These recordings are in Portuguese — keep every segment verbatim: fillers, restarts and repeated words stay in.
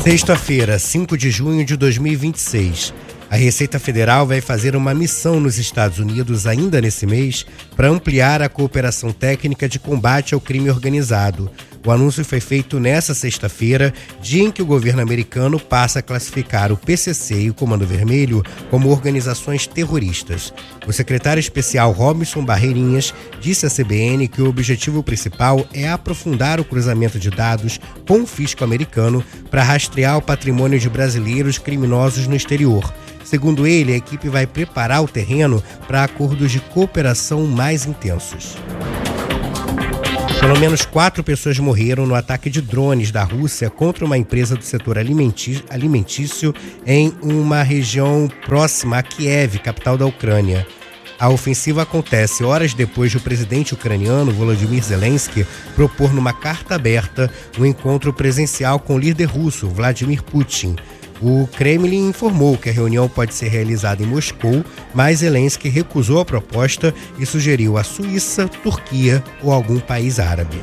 Sexta-feira, cinco de junho de dois mil e vinte e seis. A Receita Federal vai fazer uma missão nos Estados Unidos ainda nesse mês para ampliar a cooperação técnica de combate ao crime organizado. O anúncio foi feito nesta sexta-feira, dia em que o governo americano passa a classificar o P C C e o Comando Vermelho como organizações terroristas. O secretário especial Robson Barreirinhas disse à C B N que o objetivo principal é aprofundar o cruzamento de dados com o fisco americano para rastrear o patrimônio de brasileiros criminosos no exterior. Segundo ele, a equipe vai preparar o terreno para acordos de cooperação mais intensos. Pelo menos quatro pessoas morreram no ataque de drones da Rússia contra uma empresa do setor alimentício em uma região próxima a Kiev, capital da Ucrânia. A ofensiva acontece horas depois do presidente ucraniano Volodymyr Zelensky propor numa carta aberta um encontro presencial com o líder russo Vladimir Putin. O Kremlin informou que a reunião pode ser realizada em Moscou, mas Zelensky recusou a proposta e sugeriu a Suíça, Turquia ou algum país árabe.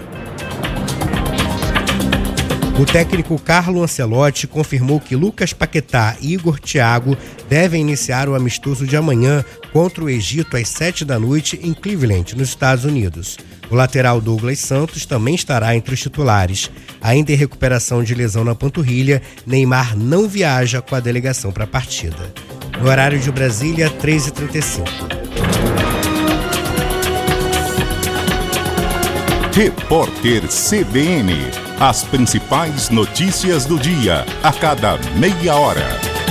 O técnico Carlo Ancelotti confirmou que Lucas Paquetá e Igor Thiago devem iniciar o amistoso de amanhã contra o Egito às sete da noite em Cleveland, nos Estados Unidos. O lateral Douglas Santos também estará entre os titulares. Ainda em recuperação de lesão na panturrilha, Neymar não viaja com a delegação para a partida. No horário de Brasília, três e trinta e cinco. Repórter C B N. As principais notícias do dia, a cada meia hora.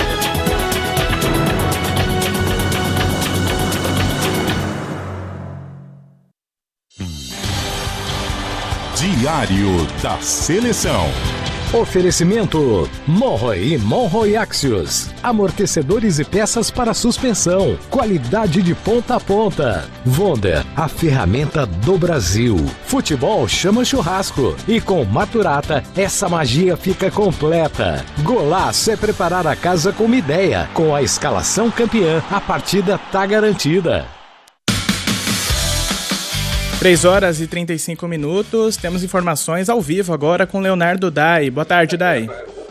Diário da Seleção. Oferecimento Monroe e Monroe Axios. Amortecedores e peças para suspensão. Qualidade de ponta a ponta. Wonder, a ferramenta do Brasil. Futebol chama churrasco. E com Maturata, essa magia fica completa. Golaço é preparar a casa com uma ideia. Com a escalação campeã, a partida tá garantida. três horas e trinta e cinco minutos, temos informações ao vivo agora com Leonardo Dai. Boa tarde, Dai.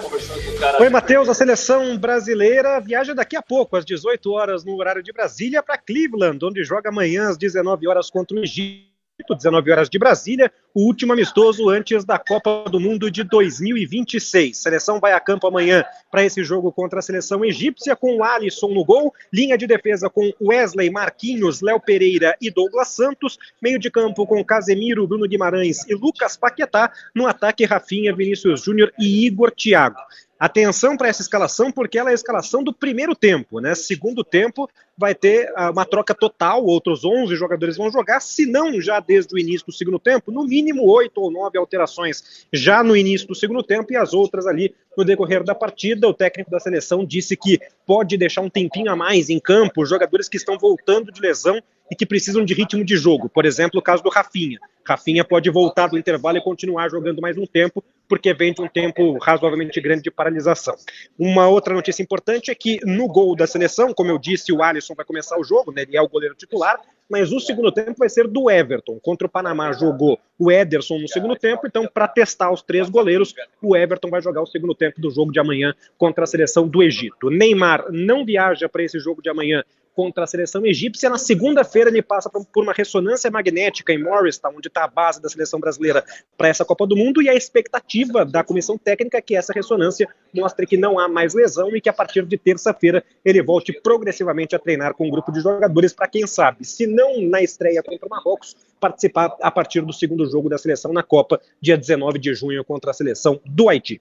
Oi, Matheus, a seleção brasileira viaja daqui a pouco, às dezoito horas, no horário de Brasília, para Cleveland, onde joga amanhã às dezenove horas contra o Egito. dezenove horas de Brasília, o último amistoso antes da Copa do Mundo de dois mil e vinte e seis. A seleção vai a campo amanhã para esse jogo contra a seleção egípcia, com o Alisson no gol, linha de defesa com Wesley, Marquinhos, Léo Pereira e Douglas Santos, meio de campo com Casemiro, Bruno Guimarães e Lucas Paquetá, no ataque Rafinha, Vinícius Júnior e Igor Thiago. Atenção para essa escalação, porque ela é a escalação do primeiro tempo, né? Segundo tempo vai ter uh, uma troca total, outros onze jogadores vão jogar, se não já desde o início do segundo tempo, no mínimo oito ou nove alterações já no início do segundo tempo e as outras ali no decorrer da partida. O técnico da seleção disse que pode deixar um tempinho a mais em campo jogadores que estão voltando de lesão e que precisam de ritmo de jogo. Por exemplo, o caso do Rafinha. Rafinha pode voltar do intervalo e continuar jogando mais um tempo, porque vem de um tempo razoavelmente grande de paralisação. Uma outra notícia importante é que no gol da seleção, como eu disse, o Alisson vai começar o jogo, né? Ele é o goleiro titular, mas o segundo tempo vai ser do Everton. Contra o Panamá jogou o Ederson no segundo tempo, então para testar os três goleiros, o Everton vai jogar o segundo tempo do jogo de amanhã contra a seleção do Egito. Neymar não viaja para esse jogo de amanhã contra a seleção egípcia. Na segunda-feira ele passa por uma ressonância magnética em Morristown, onde está a base da seleção brasileira para essa Copa do Mundo, e a expectativa da comissão técnica é que essa ressonância mostre que não há mais lesão e que a partir de terça-feira ele volte progressivamente a treinar com um grupo de jogadores para, quem sabe, se não na estreia contra o Marrocos, participar a partir do segundo jogo da seleção na Copa, dia dezenove de junho, contra a seleção do Haiti.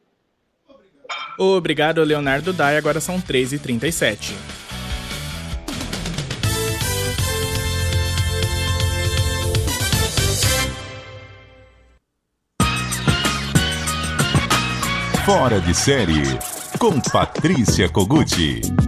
Obrigado, Leonardo Dai. Agora são três e trinta e sete. Fora de série, com Patrícia Koguchi.